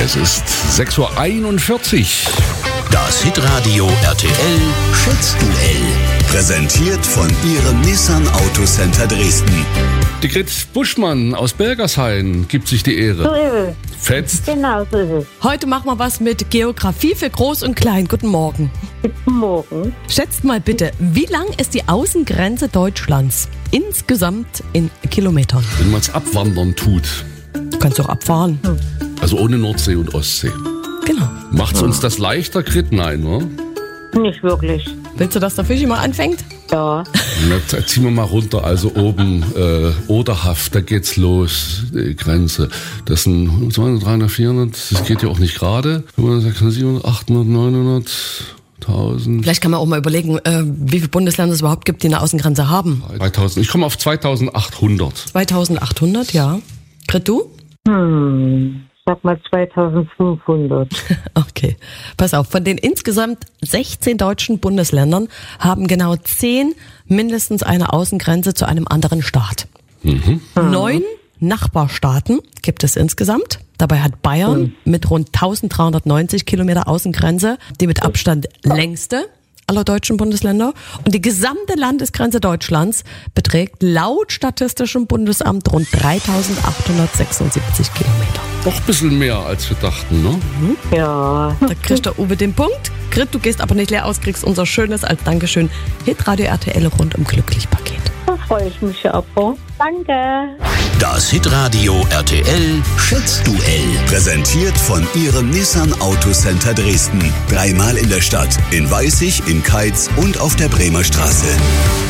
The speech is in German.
Es ist 6:41 Uhr. Das Hitradio RTL Schätzduell. Präsentiert von Ihrem Nissan Autocenter Dresden. Die Grit Buschmann aus Bergershain gibt sich die Ehre. So ist es. Fetzt. Genau, so ist es. Heute machen wir was mit Geografie für Groß und Klein. Guten Morgen. Guten Morgen. Schätzt mal bitte, wie lang ist die Außengrenze Deutschlands insgesamt in Kilometern? Wenn man es abwandern tut, Du kannst auch abfahren. also ohne Nordsee und Ostsee. Genau. Macht's uns das leichter, Grit? Nein, oder? Nicht wirklich. Willst du, dass der Fischi mal anfängt? Ja. Na, ziehen wir mal runter, also oben Oderhaft, da geht's los, die Grenze. Das sind 200, 300, 400, das geht ja auch nicht gerade. 500, 600, 700, 800, 900, 1000, Vielleicht kann man auch mal überlegen, wie viele Bundesländer es überhaupt gibt, die eine Außengrenze haben. 3000. Ich komme auf 2800. 2800, ja. Grit, du? Sag mal 2500. Okay, pass auf. Von den insgesamt 16 deutschen Bundesländern haben genau 10 mindestens eine Außengrenze zu einem anderen Staat. 9 Nachbarstaaten gibt es insgesamt. Dabei hat Bayern mit rund 1390 Kilometer Außengrenze die mit Abstand längste aller deutschen Bundesländer. Und die gesamte Landesgrenze Deutschlands beträgt laut Statistischem Bundesamt rund 3876 Kilometer. Doch ein bisschen mehr, als wir dachten, ne? Ja. Da kriegt der Uwe den Punkt. Grit, du gehst aber nicht leer aus, kriegst unser schönes als Dankeschön Hitradio RTL rundum glücklich Paket. Da freue ich mich aber. Danke. Das Hitradio RTL Schätzduell. Präsentiert von Ihrem Nissan Autocenter Dresden. 3-mal in der Stadt, in Weißig, in Keitz und auf der Bremer Straße.